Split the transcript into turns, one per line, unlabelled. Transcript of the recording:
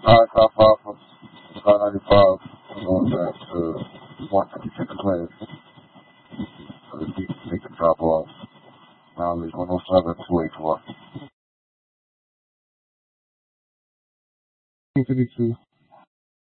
Top off of 95. I'm going back to 152nd class. So the beat take the drop off. Now there's 107 to 84. 52.